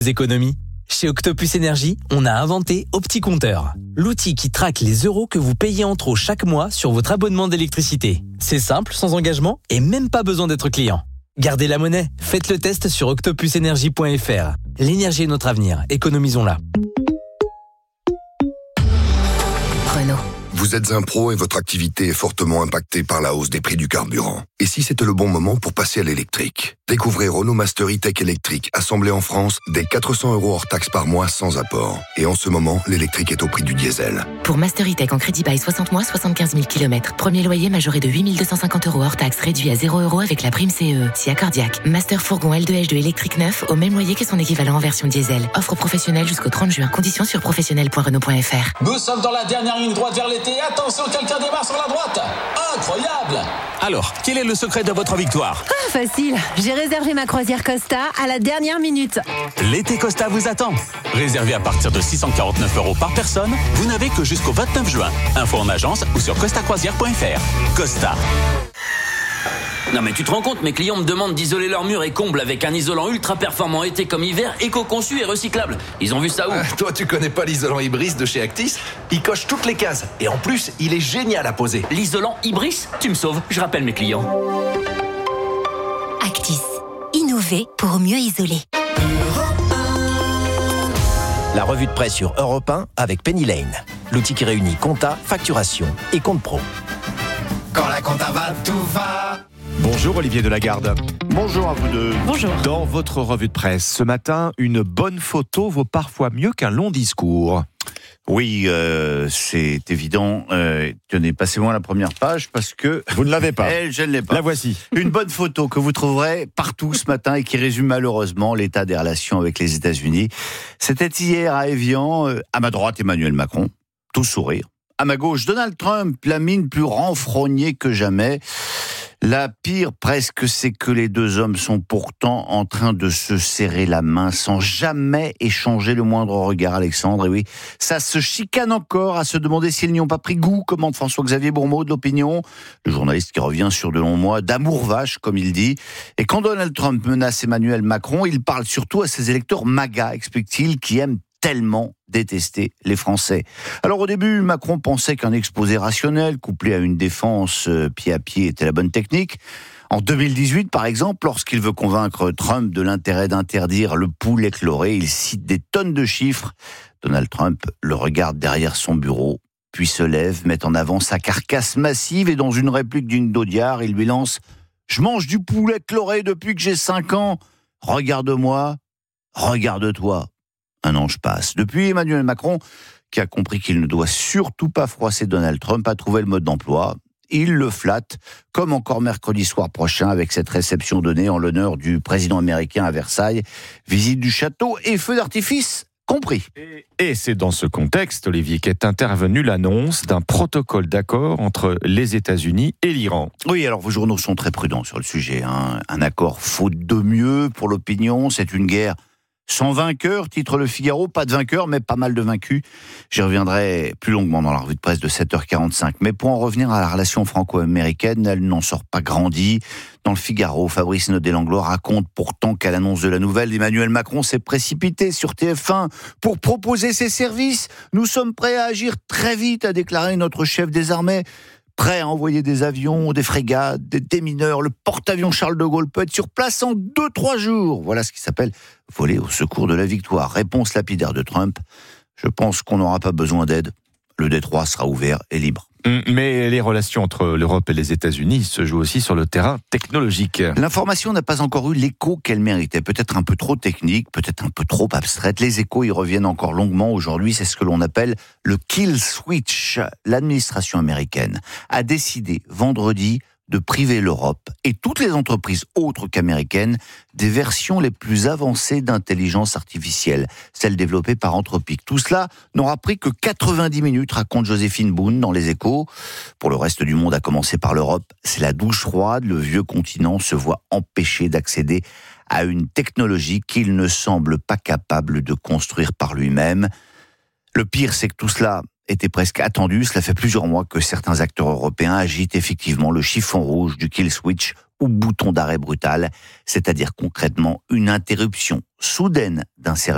économies. Chez Octopus Énergie, on a inventé OptiCompteur, l'outil qui traque les euros que vous payez en trop chaque mois sur votre abonnement d'électricité. C'est simple, sans engagement et même pas besoin d'être client. Gardez la monnaie, faites le test sur octopusenergie.fr. L'énergie est notre avenir, économisons-la. Renault. Vous êtes un pro et votre activité est fortement impactée par la hausse des prix du carburant. Et si c'était le bon moment pour passer à l'électrique? Découvrez Renault Master E-Tech électrique, assemblé en France, dès 400 € hors taxe par mois sans apport. Et en ce moment, l'électrique est au prix du diesel. Pour Master E-Tech en crédit bail 60 mois, 75 000 km. Premier loyer majoré de 8 250 € hors taxe, réduit à 0 € avec la prime CE. Si accordiaque. Master fourgon L2H2 électrique neuf, au même loyer que son équivalent en version diesel. Offre professionnelle jusqu'au 30 juin. Conditions sur professionnel.renault.fr. Nous sommes dans la dernière ligne droite vers l'été. Attention, quelqu'un démarre sur la droite. Incroyable! Alors, quel est le secret de votre victoire? Facile, j'ai réservé ma croisière Costa à la dernière minute. L'été Costa vous attend. Réservé à partir de 649 € par personne, vous n'avez que jusqu'au 29 juin. Info en agence ou sur costacroisière.fr. Costa. Non mais tu te rends compte, mes clients me demandent d'isoler leurs murs et combles avec un isolant ultra performant été comme hiver, éco-conçu et recyclable. Ils ont vu ça où? Toi tu connais pas l'isolant Ibris de chez Actis? Il coche toutes les cases et en plus il est génial à poser. L'isolant Ibris? Tu me sauves, je rappelle mes clients. Actis. Innover pour mieux isoler. La revue de presse sur Europe 1 avec Penny Lane. L'outil qui réunit compta, facturation et compte pro. Quand la compta va, tout va. Bonjour Olivier Delagarde. Bonjour à vous deux. Bonjour. Dans votre revue de presse ce matin, une bonne photo vaut parfois mieux qu'un long discours. Oui, c'est évident. Tenez, passez-moi la première page parce que... Vous ne l'avez pas. Je ne l'ai pas. La voici. Une bonne photo que vous trouverez partout ce matin et qui résume malheureusement l'état des relations avec les États-Unis. C'était hier à Évian, à ma droite Emmanuel Macron, tout sourire. À ma gauche, Donald Trump, la mine plus renfrognée que jamais. La pire presque, c'est que les deux hommes sont pourtant en train de se serrer la main sans jamais échanger le moindre regard, Alexandre. Et oui, ça se chicane encore à se demander s'ils n'y ont pas pris goût, commande François-Xavier Bourmeau de l'Opinion, le journaliste qui revient sur de longs mois d'amour vache, comme il dit. Et quand Donald Trump menace Emmanuel Macron, il parle surtout à ses électeurs MAGA, explique-t-il, qui aiment tellement détester les Français. Alors au début, Macron pensait qu'un exposé rationnel, couplé à une défense pied à pied, était la bonne technique. En 2018, par exemple, lorsqu'il veut convaincre Trump de l'intérêt d'interdire le poulet chloré, il cite des tonnes de chiffres. Donald Trump le regarde derrière son bureau, puis se lève, met en avant sa carcasse massive et dans une réplique d'une d'Audiard, il lui lance « Je mange du poulet chloré depuis que j'ai 5 ans. Regarde-moi, regarde-toi. » Un ange passe. Depuis, Emmanuel Macron, qui a compris qu'il ne doit surtout pas froisser Donald Trump, a trouvé le mode d'emploi. Il le flatte, comme encore mercredi soir prochain, avec cette réception donnée en l'honneur du président américain à Versailles. Visite du château et feu d'artifice compris. Et c'est dans ce contexte, Olivier, qu'est intervenue l'annonce d'un protocole d'accord entre les États-Unis et l'Iran. Oui, alors vos journaux sont très prudents sur le sujet. Un accord faute de mieux pour l'opinion, c'est une guerre sans vainqueur, titre Le Figaro, pas de vainqueur, mais pas mal de vaincus. J'y reviendrai plus longuement dans la revue de presse de 7h45. Mais pour en revenir à la relation franco-américaine, elle n'en sort pas grandie. Dans Le Figaro, Fabrice Naudet-Langlois raconte pourtant qu'à l'annonce de la nouvelle, Emmanuel Macron s'est précipité sur TF1 pour proposer ses services. Nous sommes prêts à agir très vite, a déclaré notre chef des armées. Prêt à envoyer des avions, des frégates, des démineurs, le porte-avions Charles de Gaulle peut être sur place en 2-3 jours. Voilà ce qui s'appelle voler au secours de la victoire. Réponse lapidaire de Trump. Je pense qu'on n'aura pas besoin d'aide. Le détroit sera ouvert et libre. Mais les relations entre l'Europe et les États-Unis se jouent aussi sur le terrain technologique. L'information n'a pas encore eu l'écho qu'elle méritait. Peut-être un peu trop technique, peut-être un peu trop abstraite. Les échos y reviennent encore longuement aujourd'hui. C'est ce que l'on appelle le kill switch. L'administration américaine a décidé vendredi de priver l'Europe et toutes les entreprises autres qu'américaines des versions les plus avancées d'intelligence artificielle, celles développées par Anthropic. Tout cela n'aura pris que 90 minutes, raconte Joséphine Boone dans Les Échos. Pour le reste du monde, à commencer par l'Europe, c'est la douche froide. Le vieux continent se voit empêché d'accéder à une technologie qu'il ne semble pas capable de construire par lui-même. Le pire, c'est que tout cela était presque attendu. Cela fait plusieurs mois que certains acteurs européens agitent effectivement le chiffon rouge du kill switch ou bouton d'arrêt brutal, c'est-à-dire concrètement une interruption soudaine d'un service